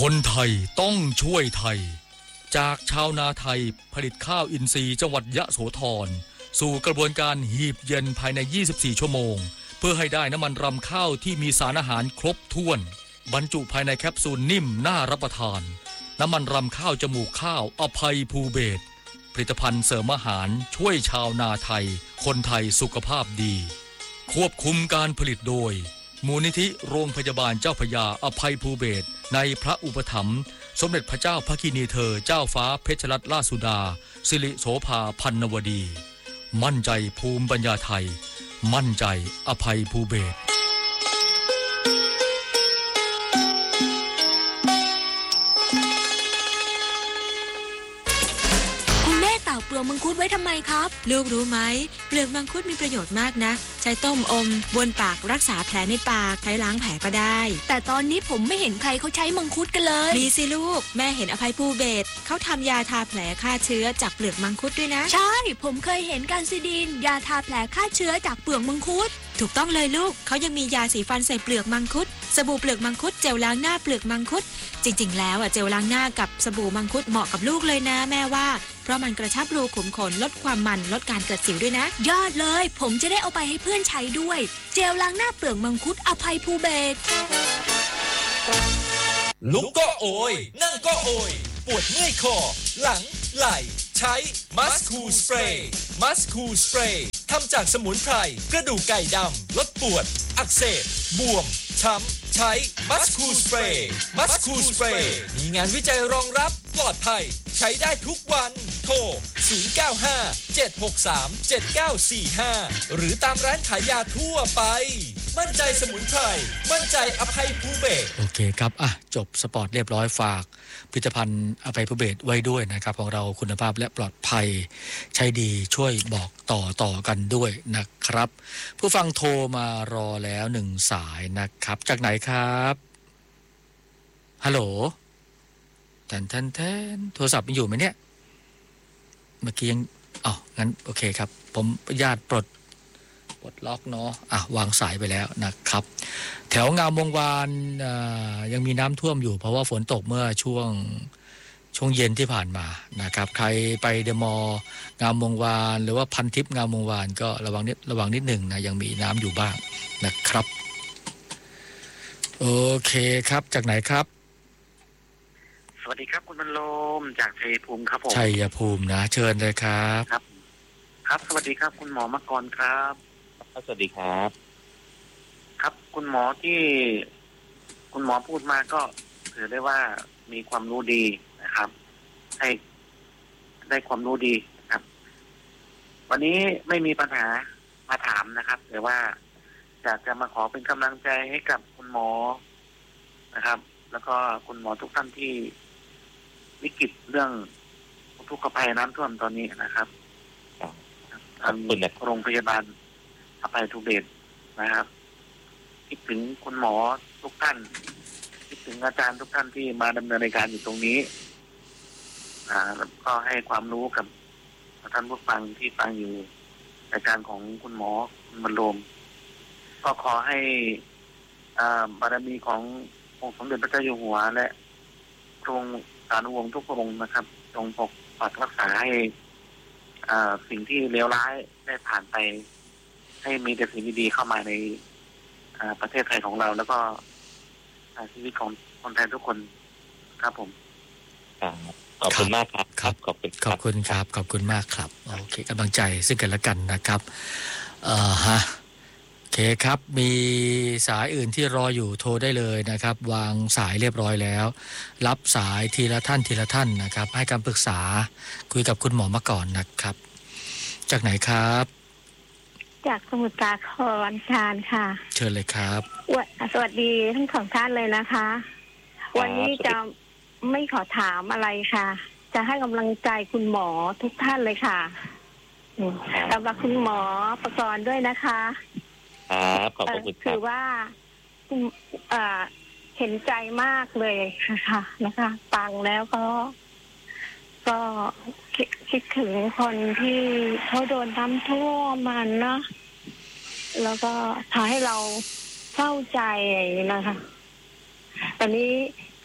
คนไทยต้องช่วยไทยจากชาวนาไทยผลิตข้าวอินทรีย์จังหวัดยะโสธรสู่กระบวนการหีบเย็นภายใน24ชั่วโมงเพื่อให้ได้น้ำมันรำข้าวที่มีสารอาหารครบถ้วนบรรจุภายในแคปซูลนิ่มน่ารับประทานน้ำมันรำข้าวจมูกข้าวอภัยภูเบศรผลิตภัณฑ์เสริมอาหารช่วยชาวนาไทยคนไทยสุขภาพดีควบคุมการผลิตโดยมูลนิธิโรงพยาบาลเจ้าพระยาอภัยภูเบศรในพระอุปถัมภ์สมเด็จพระเจ้าพระกินีเธอเจ้าฟ้าเพชรรัตนราชสุดาสิริโสภาพันนวดีมั่นใจภูมิปัญญาไทยมั่นใจอภัยภูเบศรเปลือกมังคุดไว้ทำไมครับลูกรู้ไหมเปลือกมังคุดมีประโยชน์มากนะใช้ต้มอมบนปากรักษาแผลในปากใช้ล้างแผลก็ได้แต่ตอนนี้ผมไม่เห็นใครเขาใช้มังคุดกันเลยมีสิลูกแม่เห็นอภัยภูเบศรเขาทำยาทาแผลฆ่าเชื้อจากเปลือกมังคุดด้วยนะใช่ผมเคยเห็นการซิดินยาทาแผลฆ่าเชื้อจากเปลือกมังคุดถูกต้องเลยลูกเขายังมียาสีฟันใส่เปลือกมังคุดสบู่เปลือกมังคุดเจลล้างหน้าเปลือกมังคุดจริงๆแล้วเจลล้างหน้ากับสบู่มังคุดเหมาะกับลูกเลยนะแม่ว่าเพราะมันกระชับรูขุมขนลดความมันลดการเกิดสิวด้วยนะยอดเลยผมจะได้เอาไปให้เพื่อนใช้ด้วยเจลล้างหน้าเปลือกมังคุดอภัยภูเบศรลุกก็โอยนั่งก็โอยปวดเมื่อยคอหลังไหล่ใช้มัสคูสเปรย์มัสคูสเปรย์ทำจากสมุนไพรกระดูกไก่ดำลดปวดอักเสบบวมช้ำใช้มัสคูสเปรย์มัสคูสเปรย์มีงานวิจัยรองรับปลอดภัยใช้ได้ทุกวันโทร0957637945หรือตามร้านขายยาทั่วไปมั่นใจสมุนไพรมั่นใจอภัยภูเบศรโอเคครับจบสปอร์ตเรียบร้อยฝากผลิตภัณฑ์อภัยภูเบศรไว้ด้วยนะครับของเราคุณภาพและปลอดภัยใช้ดีช่วยบอกต่อกันด้วยนะครับผู้ฟังโทรมารอแล้ว1สายนะครับจากไหนครับฮัลโหลแทนโทรศัพท์มีอยู่ไหมเนี่ยเมื่อกี้ยังงั้นโอเคครับผมญาติปลดล็อกเนาะวางสายไปแล้วนะครับแถวงามวงวานยังมีน้ำท่วมอยู่เพราะว่าฝนตกเมื่อช่วงเย็นที่ผ่านมานะครับใครไปเดอะมอลล์งามวงวานหรือว่าพันทิพย์งามวงวานก็ระวังนิดหนึ่งนะยังมีน้ำอยู่บ้างนะครับโอเคครับจากไหนครับสวัสดีครับคุณบรรลมจากชัยภูมิครับผมชัยภูมินะเชิญเลยครับครับสวัสดีครับคุณหมอมกรครับสวัสดีครับครับคุณหมอที่คุณหมอพูดมาก็ถือได้ว่ามีความรู้ดีนะครับให้ได้ความรู้ดีนะครับวันนี้ไม่มีปัญหามาถามนะครับแต่ว่าอยากจะมาขอเป็นกำลังใจให้กับคุณหมอนะครับแล้วก็คุณหมอทุกท่านที่วิกฤตเรื่องอุทกภัยน้ำท่วมตอนนี้นะครับโรงพยาบาลอภัยภูเบศรนะครับคิดถึงคุณหมอทุกท่านคิดถึงอาจารย์ทุกท่านที่มาดำเนินรายการอยู่ตรงนี้แล้วก็ให้ความรู้กับท่านผู้ฟังที่ฟังอยู่รายการของคุณหมอบรรลมก็ขอให้บารมีขององค์สมเด็จพระเจ้าอยู่หัวและพระองค์สานุวงศ์ทุกพระองค์นะครับทรงปกปักรักษาให้สิ่งที่เลวร้ายได้ผ่านไปให้มีแต่สิ่งดีๆเข้ามาในประเทศไทยของเราแล้วก็ชีวิตของคนไทยทุกคนครับผมขอบคุณมากครับขอบคุณครับขอบคุณมากครับโอเคกำลังใจซึ่งกันและกันนะครับโอเคครับมีสายอื่นที่รออยู่โทรได้เลยนะครับวางสายเรียบร้อยแล้วรับสายทีละท่านนะครับให้คำปรึกษาคุยกับคุณหมอมาก่อนนะครับจากไหนครับจากสมุทรสาครค่ะเชิญเลยครับสวัสดีทั้งสองท่านเลยนะคะวันนี้จะไม่ขอถามอะไรค่ะจะให้กำลังใจคุณหมอทุกท่านเลยค่ะสำหรับคุณหมอประกรณ์ด้วยนะคะขอบคุณคือว่าเห็นใจมากเลยค่ะนะคะฟังแล้วก็คิดถึงคนที่เขาโดนน้ำท่วมมันเนาะแล้วก็ทำให้เราเศร้าใจนะคะตอนนี้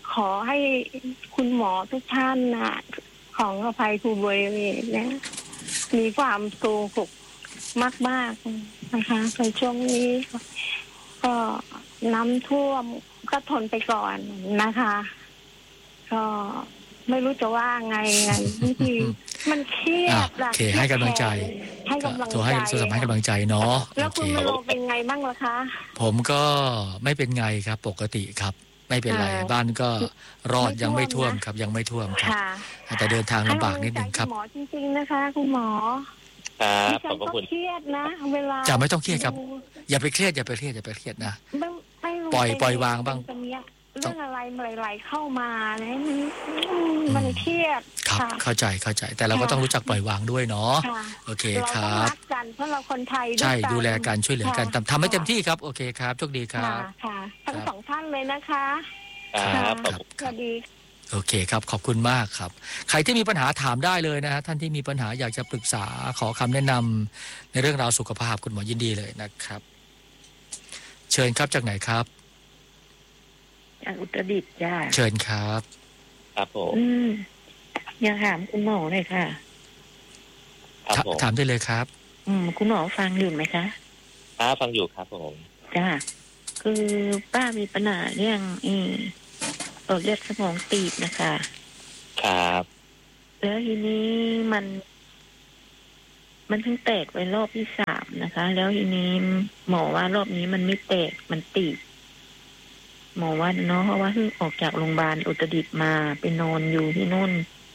ขอให้คุณหมอทุกท่านนะของอภัยภูเบศเนี่ยมีความสุขมากๆนะคะในช่วงนี้ก็น้ำท่วมก็ทนไปก่อนนะคะก็ไม่รู้จะว่าไงบางทีมันเครียดโอเคให้กำลังใจให้กำลังใจให้กำลังใจเนาะแล้วคุณมโนเป็นไงบ้างล่ะคะผมก็ไม่เป็นไงครับปกติครับไม่เป็นไรบ้านก็รอดยังไม่ท่วมครับยังไม่ท่วมครับแต่เดินทางลำบากนิดนึงครับหมอจริงๆนะคะคุณหมอครับขอบคุณเครียดนะเวลาจะไม่ต้องเครียดครับอย่าไปเครียดนะปล่อยวางบ้างเรื่องอะไรไหลเข้ามาเนี่ยมันเครียดครับเข้าใจแต่เราก็ต้องรู้จักปล่อยวางด้วยเนาะโอเคครับเราต้องรักกันเพราะเราคนไทยใช่ดูแลกันช่วยเหลือกันทำให้เต็มที่ครับโอเคครับโชคดีครับค่ะทั้งสองท่านเลยนะคะครับสวัสดีโอเคครับขอบคุณมากครับใครที่มีปัญหาถามได้เลยนะฮะท่านที่มีปัญหาอยากจะปรึกษาขอคำแนะนำในเรื่องราวสุขภาพคุณหมอยินดีเลยนะครับเชิญครับจากไหนครับจากอุตรดิตถ์จ้าเชิญครับครับผมอยากถามคุณหมอเลยค่ะถามได้เลยครับคุณหมอฟังอยู่ไหมคะฟังอยู่ครับผมจ้าคือป้ามีปัญหาเรื่องหลอดเลือดสมองตีบนะคะครับแล้วทีนี้มันเพิ่งแตกไปรอบที่3นะคะแล้วทีนี้หมอว่ารอบนี้มันไม่แตกมันตีบหมอว่าเนาะเพราะว่าเพิ่งออกจากโรงพยาบาลอุตรดิตถ์มาไปนอนอยู่ที่นู่น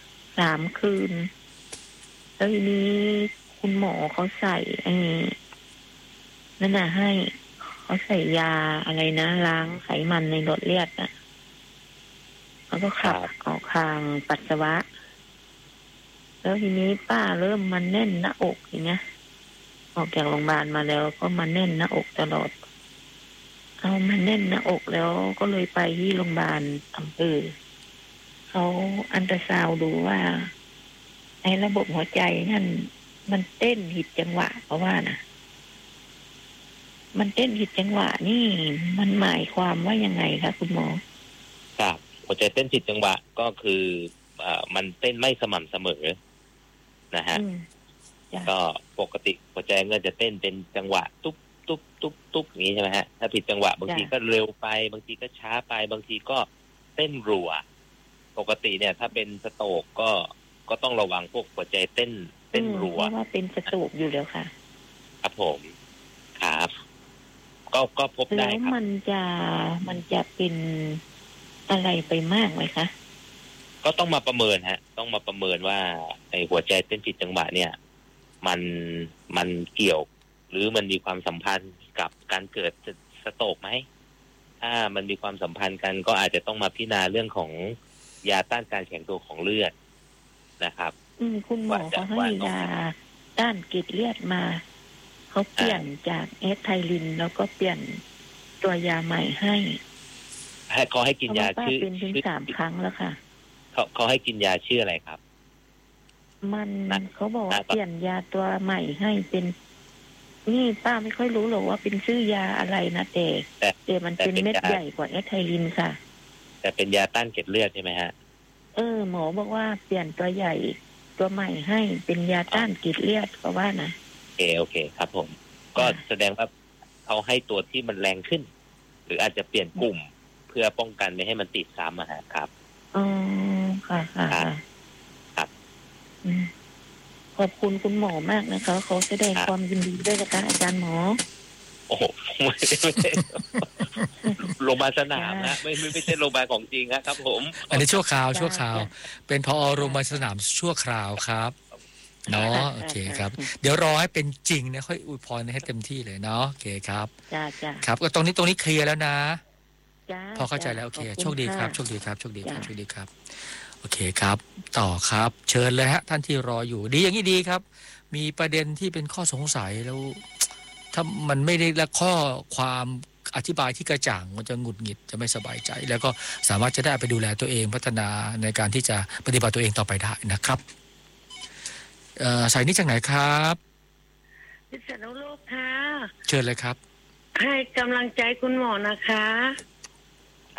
3 คืนแล้วทีนี้คุณหมอเขาใส่นั่นน่ะให้เขาใส่ยาอะไรนะล้างไขมันในหลอดเลือดอ่ะแล้วก็ขับออกทางปัสสาวะแล้วทีนี้ป้าเริ่มมันแน่นหน้าอกอย่างเงี้ยออกจากโรงพยาบาลมาแล้วก็มันแน่นหน้าอกตลอดเอามันแน่นหน้าอกแล้วก็เลยไปที่โรงพยาบาลอำเภอเขาอัลตราซาวด์ดูว่าไอ้ระบบหัวใจนั่นมันเต้นผิดจังหวะเพราะว่านะมันเต้นผิดจังหวะนี่มันหมายความว่ายังไงคะคุณหมอครับหัวใจเต้นผิดจังหวะก็คือมันเต้นไม่สม่ำเสมอนะฮะก็ปกติหัวใจก็จะเต้นเป็นจังหวะตุ๊บตุ๊บตุ๊บตุ๊บอย่างนี้ใช่ไหมฮะถ้าผิดจังหวะบางทีก็เร็วไปบางทีก็ช้าไปบางทีก็เต้นรัวปกติเนี่ยถ้าเป็นสโตรกก็ต้องระวังพวกหัวใจเต้นรัวเพราะว่าเป็นสโตรกอยู่แล้วค่ะครับผมครับก็พบได้ครับแล้วมันจะเป็นอะไรไปมากไหมคะก็ต้องมาประเมินฮะต้องมาประเมินว่าไอ้หัวใจเต้นผิดจังหวะเนี่ยมันเกี่ยวหรือมันมีความสัมพันธ์กับการเกิดสโตรกไหมถ้ามันมีความสัมพันธ์กันก็อาจจะต้องมาพิจารณาเรื่องของยาต้านการแข็งตัวของเลือดนะครับคุณหมอเขาให้ยาต้านกรดเลือดมาเขาเปลี่ยนจากเอสไทลินแล้วก็เปลี่ยนตัวยาใหม่ให้เขาให้กินยาชื่อเป็นถึง3 ครั้งแล้วค่ะเขาให้กินยาชื่ออะไรครับเขาบอกว่าเปลี่ยนยาตัวใหม่ให้เป็นนี่ป้าไม่ค่อยรู้หรอกว่าเป็นชื่อยาอะไรนะแต่มันเป็นเม็ดใหญ่กว่าเอสไทลินค่ะแต่เป็นยาต้านเกล็ดเลือดใช่ไหมฮะหมอบอกว่าเปลี่ยนตัวใหญ่ตัวใหม่ให้เป็นยาต้านเกล็ดเลือดก็ว่านะโอเคครับผมก็แสดงว่าเขาให้ตัวที่มันแรงขึ้นหรืออาจจะเปลี่ยนกลุ่มเพื่อป้องกันไม่ให้มันติดซ้ำครับค่ะครับขอบคุณคุณหมอมากนะคะเขาแสดงความยินดีด้วยนะคะอาจารย์หมอโอ้โหไม่ใช่โรงพยาบาลสนามนะไม่ใช่โรงพยาบาลของจริงครับผมอันนี้ชั่วคราวเป็นผอ.โรงพยาบาลสนามชั่วคราวครับเนาะโอเคครับเดี๋ยวรอให้เป็นจริงนะค่อยอวยพรให้เต็มที่เลยเนาะโอเคครับจ้าครับก็ตรงนี้เคลียร์แล้วนะพอเข้าใจแล้วโอเคโชคดีครับโชคดีครับโอเคครับต่อครับเชิญเลยฮะท่านที่รออยู่ดีอย่างนี้ดีครับมีประเด็นที่เป็นข้อสงสัยแล้วถ้ามันไม่ได้ละข้อความอธิบายที่กระจ่างมันจะหงุดหงิดจะไม่สบายใจแล้วก็สามารถจะได้ไปดูแลตัวเองพัฒนาในการที่จะปฏิบัติตัวเองต่อไปได้นะครับสายนี้จากไหนครับพิษณุโลกค่ะเชิญเลยครับให้กำลังใจคุณหมอนะคะค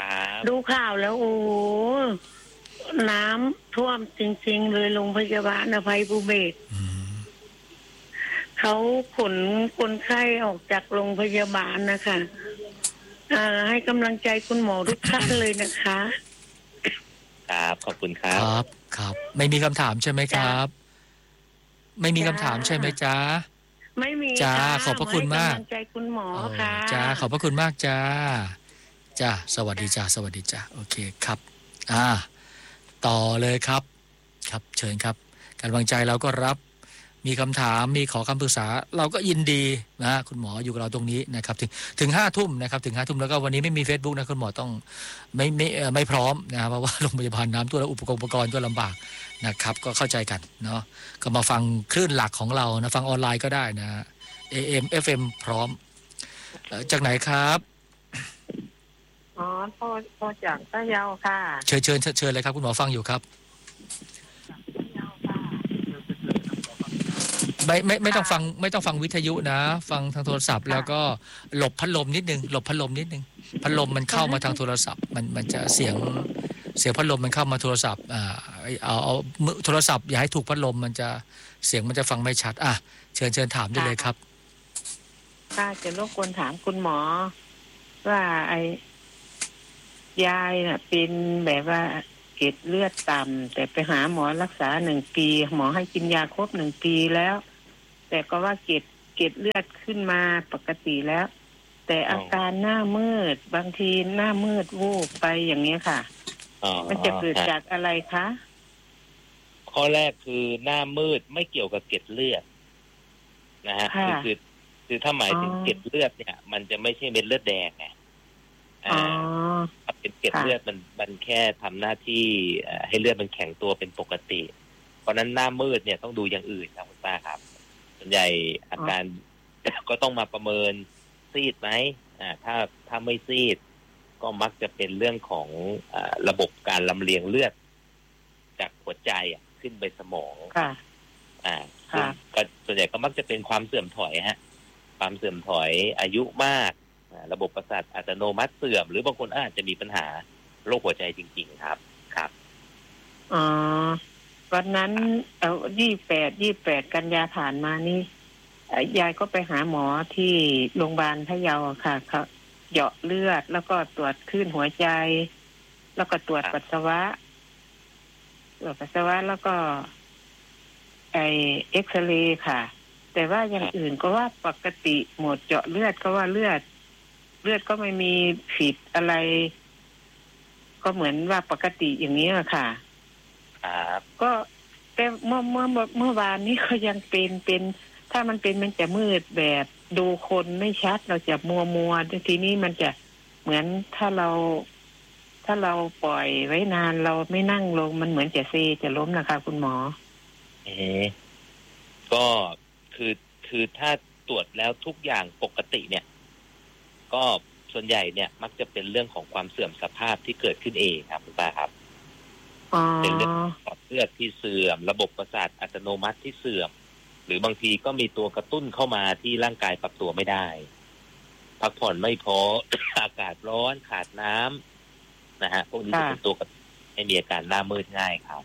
ดูข่าวแล้วโอ้น้ำท่วมจริงๆเลยโรงพยาบาลอภัยภูเบศรเขาขนคนไข้ออกจากโรงพยาบาลนะคะให้กำลังใจคุณหมอทุกท่านเลยนะคะครับขอบคุณครับครับไม่มีคำถามใช่ไหมครับไม่มีคำถามใช่ไหมจ๊ะไม่มีจ้าขอบพระคุณมากกำลังใจคุณหมอค่ะจ้าขอบพระคุณมากจ้าสวัสดีจ้าโอเคครับต่อเลยครับเชิญครับการวางใจเราก็รับมีคำถามมีขอคำปรึกษาเราก็ยินดีนะคุณหมออยู่กับเราตรงนี้นะครับถึง5 ทุ่มนะครับถึง5 ทุ่มแล้วก็วันนี้ไม่มี Facebook นะคุณหมอต้องไม่พร้อมนะเพราะว่าโรงพยาบาลน้ำท่วมแล้วอุปกรณ์ก็ลำบากนะครับก็เข้าใจกันเนาะก็มาฟังคลื่นหลักของเรานะฟังออนไลน์ก็ได้นะ AM FM พร้อมจากไหนครับพ่อจากพะเยาค่ะเชิญเลยครับคุณหมอฟังอยู่ครับไม่ต้องฟังวิทยุนะฟังทางโทรศัพท์แล้วก็หลบพัดลมนิดนึงพัดลมมันเข้ามาทางโทรศัพท์มันจะเสียงพัดลมมันเข้ามาโทรศัพท์เอาโทรศัพท์อย่าให้ถูกพัดลมมันจะเสียงมันจะฟังไม่ชัดเชิญถามได้เลยครับจะรบกวนถามคุณหมอว่ายายน่ะเป็นแบบว่าเกล็ดเลือดต่ำแต่ไปหาหมอรักษา1 ปีหมอให้กินยาครบ1 ปีแล้วแต่ก็ว่าเกล็ดเลือดขึ้นมาปกติแล้วแต่อาการหน้ามืดบางทีหน้ามืดวูบไปอย่างนี้ค่ะมันจะเกิดจากอะไรคะข้อแรกคือหน้ามืดไม่เกี่ยวกับเกล็ดเลือดนะฮะคือถ้าหมายถึงเกล็ดเลือดเนี่ยมันจะไม่ใช่เม็ดเลือดแดงไงถ้าเป็นเกล็ดเลือดมันแค่ทำหน้าที่ให้เลือดมันแข็งตัวเป็นปกติเพราะนั้นหน้ามืดเนี่ยต้องดูอย่างอื่นครับคุณป้าครับส่วนใหญ่อาการก็ต้องมาประเมินซีดไหมถ้าไม่ซีดก็มักจะเป็นเรื่องของระบบการลำเลียงเลือดจากหัวใจขึ้นไปสมองก็ส่วนใหญ่ก็มักจะเป็นความเสื่อมถอยความเสื่อมถอยอายุมากระบบประสาทอัตโนมัติเสื่อมหรือบางคนอาจจะมีปัญหาโรคหัวใจจริงๆครับวันนั้น28กันยาผ่านมานี่ยายก็ไปหาหมอที่โรงพยาบาลพะเยาค่ะเขาเจาะเลือดแล้วก็ตรวจคลื่นหัวใจแล้วก็ตรวจปัสสาวะแล้วก็เอ็กซเรย์ค่ะแต่ว่าอย่างอื่นก็ว่าปกติหมดเจาะเลือดก็ว่าเลือดก็ไม่มีผิดอะไรก็เหมือนว่าปกติอย่างนี้ค่ะก็แต่เมื่อวานนี้ก็ยังเป็นถ้ามันจะมืดแบบดูคนไม่ชัดเราจะมัวทีนี้มันจะเหมือนถ้าเราปล่อยไว้นานเราไม่นั่งลงมันเหมือนจะล้มนะคะคุณหมอก็คือถ้าตรวจแล้วทุกอย่างปกติเนี่ยก็ส่วนใหญ่เนี่ยมักจะเป็นเรื่องของความเสื่อมสภาพที่เกิดขึ้นเองครับคุณป้าครับเป็นเรื่องหลอดเลือดที่เสื่อมระบบประสาทอัตโนมัติที่เสื่อมหรือบางทีก็มีตัวกระตุ้นเข้ามาที่ร่างกายปรับตัวไม่ได้พักผ่อนไม่พอ อากาศร้อนขาดน้ำนะฮะพวกนี้จะเป็นตัวกระตุ้นให้มีอาการหน้ามืดง่ายครับ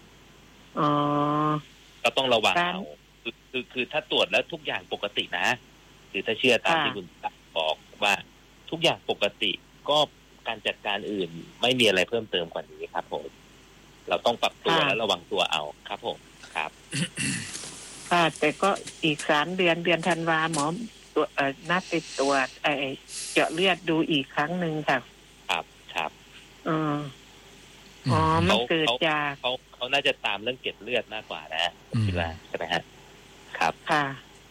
ก็ต้องระวังเอาคือถ้าตรวจแล้วทุกอย่างปกตินะคือถ้าเชื่อตามที่คุณบอกว่าทุกอย่างปกติก็การจัดการอื่นไม่มีอะไรเพิ่มเติมกว่านี้ครับผมเราต้องปรับตัวและระวังตัวเอาครับผมครับแต่ก็อีก3 เดือนธันวาหมอตัวนัดไปตรวจเจาะเลือดดูอีกครั้งนึงค่ะครับมันเกิดจากเขาน่าจะตามเรื่องเกล็ดเลือดมากกว่านะคิดว่าใช่ไหมฮะครับค่ะ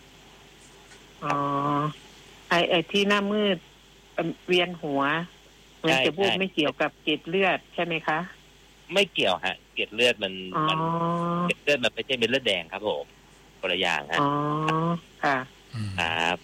ที่หน้ามืดเวียนหัวเหมือนจะพูดไม่เกี่ยวกับเกล็ดเลือดใช่ไหมคะไม่เกี่ยวฮะเกล็ดเลือดมันเกล็ดเลือดมันไม่ใช่เม็ดเลือดแดงครับผมคนละอย่างฮะค่ะครับ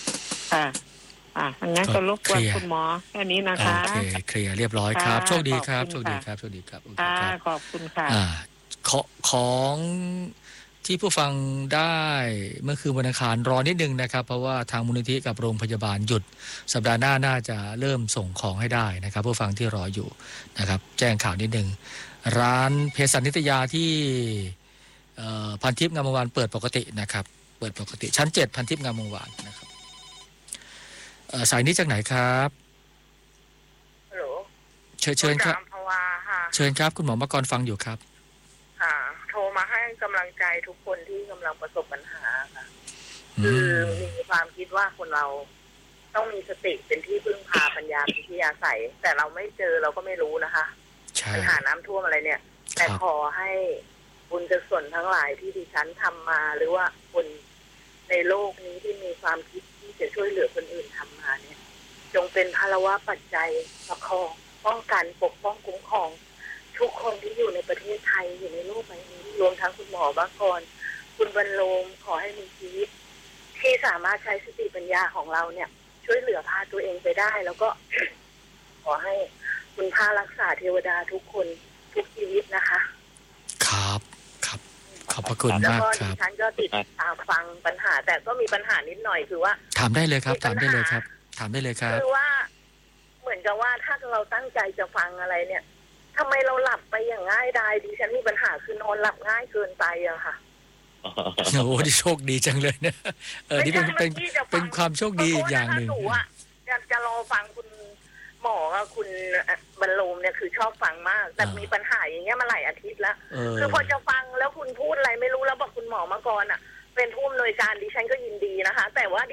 งั้นก็รบกวนคุณหมอแค่นี้นะคะโอเคเคลียร์เรียบร้อยครับโชคดีครับโชคดีครับโอเคครับขอบคุณค่ะของที่ผู้ฟังได้เมื่อคืนวันอังคารรอนิดนึงนะครับเพราะว่าทางมูลนิธิกับโรงพยาบาลหยุดสัปดาห์หน้าน่าจะเริ่มส่งของให้ได้นะครับผู้ฟังที่รออยู่นะครับแจ้งข่าวนิดนึงร้านเภสัชนิตยาที่พันทิพย์งามวงศ์วานเปิดปกตินะครับเปิดปกติชั้น7พันทิพย์งามวงศ์วานนะครับสายนี้จากไหนครับฮัลโหลเชิญครับเชิญครับคุณหมอมกรฟังอยู่ครับค่ะโทรมาให้กำลังใจทุกคนที่กำลังประสบปัญหาค่ะคือมีความคิดว่าคนเราต้องมีสติเป็นที่พึ่งพาปัญญาวิทยาศัยแต่เราไม่เจอเราก็ไม่รู้นะคะปัญหาน้ำท่วมอะไรเนี่ยแต่ขอให้บุญกุศลทั้งหลายที่ดิฉันทำมาหรือว่าคนในโลกนี้ที่มีความคิดที่จะช่วยเหลือคนอื่นทำมาเนี่ยจงเป็นภาระปัจจัยประคองป้องกันปกป้องคุ้มครองทุกคนที่อยู่ในประเทศไทยอยู่ในโลกใบนี้รวมทั้งคุณหมอบากรคุณบรรโลมขอให้มีชีวิตที่สามารถใช้สติปัญญาของเราเนี่ยช่วยเหลือพาตัวเองไปได้แล้วก็ ขอให้คุณพารักษาเทวดาทุกคนทุกชีวิตนะคะครับครับขอบพระคุณมากครับแล้วก็ดิฉันก็ติดตามฟังปัญหาแต่ก็มีปัญหานิดหน่อยคือว่าถามได้เลยครับถามได้เลยครับถามได้เลยครับคือว่าเหมือนกับว่าถ้าเราตั้งใจจะฟังอะไรเนี่ยทำไมเราหลับไปอย่างง่ายดายดิฉันมีปัญหาคือนอนหลับง่ายเกินไปอะค่ะโอ้ดิโชคดีจังเลยนะนี่เป็นความโชคดีอีกอย่างหนึ่งจะรอฟังคุณหมอกับคุณบรรโลมเนี่ยคือชอบฟังมากแต่มีปัญหาอย่างเงี้ยมาหลายอาทิตย์แล้วคือพอจะฟังแล้วคุณพูดอะไรไม่รู้แล้วบอกคุณหมอมาก่อนอะเป็นผู้อำนวยการดิฉันก็ยินดีนะคะแต่ว่า